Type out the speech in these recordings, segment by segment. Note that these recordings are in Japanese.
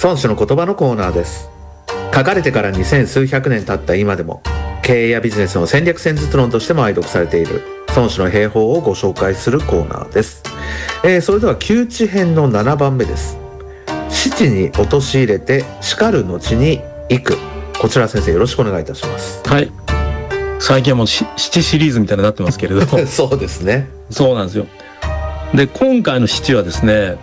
孫子の言葉のコーナーです。書かれてから2000数百年経った今でも、経営やビジネスの戦略戦術論としても愛読されている孫子の兵法をご紹介するコーナーです。それでは窮地編の7番目です。七に陥れて叱る後に行く。こちら先生よろしくお願いいたします。 はい。最近はもう七シリーズみたいになってますけれどそうですね。 そうなんですよ。で今回の七はですね、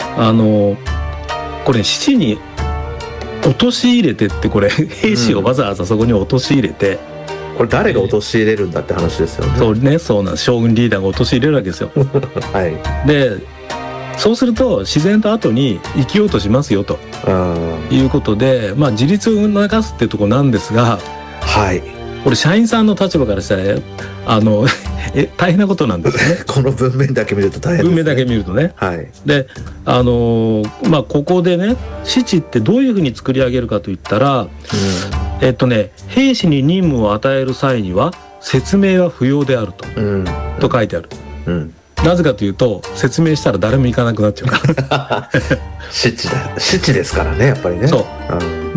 これ七に陥れてって、これ兵士をわざわざそこに陥れて、 これ誰が陥れるんだって話ですよね。 そうね、そうなんです。将軍リーダーが陥れるわけですよはい。 でそうすると自然と後に生きようとしますよということで、自立を促すっていうところなんですが、 はい。 これ社員さんの立場からしたら大変なことなんですねこの文面だけ見ると大変ですね。 文面だけ見るとね。 はい。 でここでね、七ってどういうふうに作り上げるかといったら、兵士に任務を与える際には説明は不要であると書いてある。なぜかというと、説明したら誰も行かなくなっちゃうから七ですからね、やっぱりね。 そう、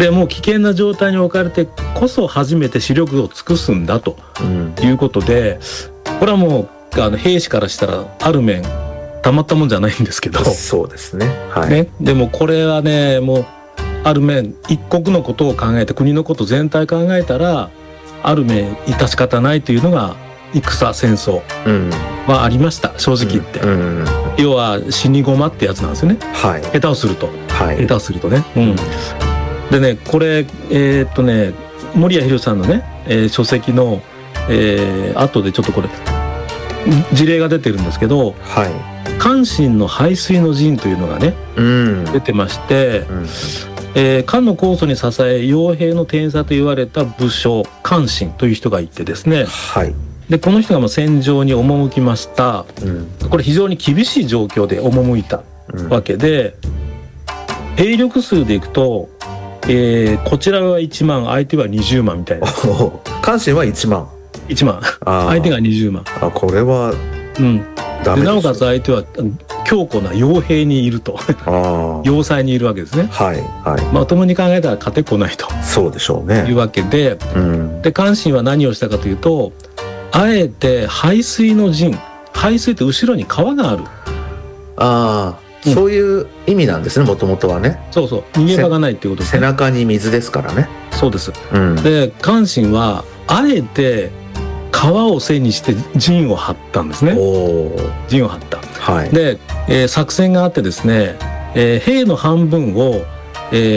でもう危険な状態に置かれてこそ初めて視力を尽くすんだということで、これはもう兵士からしたらある面たまったもんじゃないんですけど、 そうですね。はい。 ね、でもこれはね、もうある面一国のことを考えて、国のこと全体考えたらある面致し方ないというのが戦戦争はありました、正直言って。要は死に駒ってやつなんですよね。はい、下手をすると、下手をするとね。でね、これ森谷博さんのね、書籍の、後でちょっとこれ事例が出てるんですけど、関心の背水の陣というのがね、出てまして、漢の高祖に支え傭兵の天才と言われた武将関心という人がいてですね、でこの人が戦場に赴きました。これ非常に厳しい状況で赴いたわけで、兵力数でいくと、こちらは1万、相手は20万みたいな。 関心は1万相手が20万。 これはダメでしょ。 なおかつ相手は強固な傭兵にいると要塞にいるわけですね。まともに考えたら勝てっこないと、そうでしょうね、いうわけで、で関心は何をしたかというと、あえて背水の陣、背水って後ろに川がある、 そういう意味なんですね、もともとはね。 そうそう、逃げ場がないっていうことですね。 背中に水ですからね。そうです。 で関心はあえて川を背にして陣を張ったんですね。陣を張った。で、作戦があってですね、兵の半分を、